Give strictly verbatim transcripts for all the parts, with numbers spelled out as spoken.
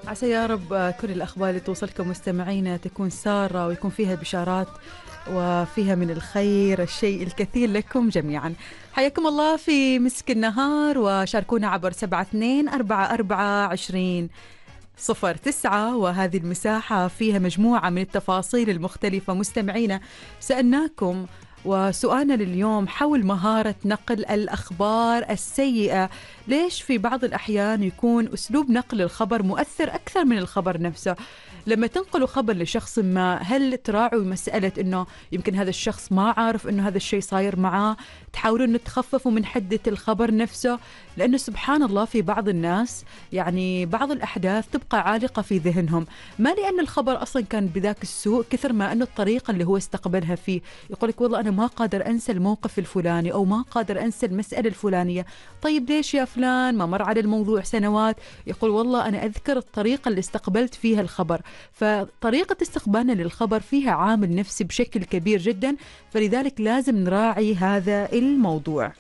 عسى يا رب كل الأخبار اللي توصلكم مستمعينا تكون سارة ويكون فيها بشارات وفيها من الخير الشيء الكثير لكم جميعا. حياكم الله في مسك النهار، وشاركونا عبر سبعة اثنين أربعة أربعة عشرين صفر تسعة، وهذه المساحة فيها مجموعة من التفاصيل المختلفة. مستمعينا سألناكم وسؤالنا لليوم حول مهارة نقل الأخبار السيئة. ليش في بعض الأحيان يكون أسلوب نقل الخبر مؤثر أكثر من الخبر نفسه؟ لما تنقلوا خبر لشخص ما، هل تراعوا مسألة أنه يمكن هذا الشخص ما عارف أنه هذا الشيء صاير معاه؟ تحاولون أن تخففوا من حدة الخبر نفسه؟ لأنه سبحان الله في بعض الناس يعني بعض الأحداث تبقى عالقة في ذهنهم، ما لأن الخبر أصلا كان بذاك السوء كثر ما أنه الطريقة اللي هو استقبلها فيه. يقولك والله أنا ما قادر أنسى الموقف الفلاني أو ما قادر أنسى المسألة الفلانية. طيب ليش يا فلان ما مر على الموضوع سنوات؟ يقول والله أنا أذكر الطريقة اللي استقبلت فيها الخبر. فطريقة استقبالنا للخبر فيها عامل نفسي بشكل كبير جدا، فلذلك لازم نراعي هذا الموضوع.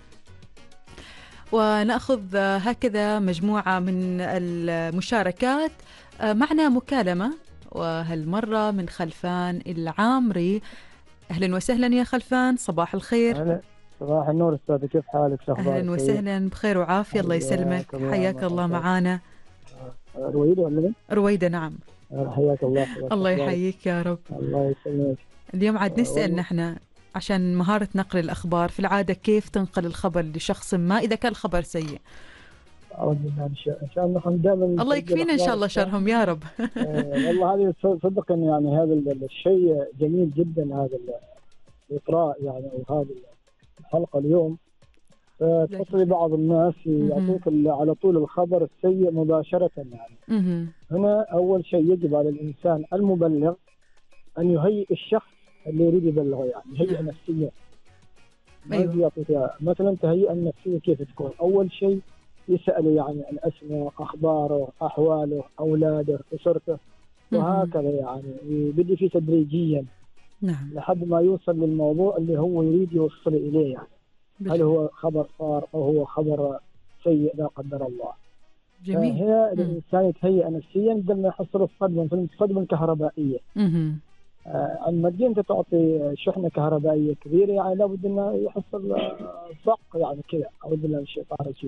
ونأخذ هكذا مجموعة من المشاركات. معنا مكالمة، وهالمرة من خلفان العامري. أهلا وسهلا يا خلفان، صباح الخير. أهلا، صباح النور أستاذ، كيف حالك؟ شخبارك؟ أهلا وسهلا، بخير وعافية، الله يسلمك. حياك الله معانا. رويدة ولا من؟ رويدة نعم. حياك الله. الله يحييك يا رب. الله يسلمك. اليوم عاد نسأل نحن عشان مهارة نقل الأخبار. في العادة كيف تنقل الخبر لشخص ما إذا كان الخبر سيء؟ أعوذ بالله إن شاء الله دائما الله يكفينا إن شاء الله شرهم يا رب. والله هذه صدق إن يعني هذا الشيء جميل جدا، هذا الإطراء يعني أو هذه الحلقة اليوم. فتفصل بعض الناس يعطيك على طول الخبر السيء مباشرة يعني. هنا أول شيء يجب على الإنسان المبلغ أن يهيئ الشخص اللي يريد يبلغه، يعني هيئة نفسية. أيوة. مثلا تهيئة النفسية كيف تكون؟ أول شيء يسأله يعني عن أسماء، أخباره، أحواله، أولاده، أسرته، وهكذا يعني بدي فيه تدريجيا. نعم. لحد ما يوصل للموضوع اللي هو يريد يوصل إليه يعني. بجل. هل هو خبر صار أو هو خبر سيء لا قدر الله. جميل. فهي الإنسان يتهيئ نفسيا بدل ما يحصل الصدمة، في الصدمة الكهربائية. آه أما تجي أنت تعطي شحنة كهربائية كبيرة يعني لابد أنه يحصل صق يعني كذا، أعوذ بالله من الشيطان الرجيم.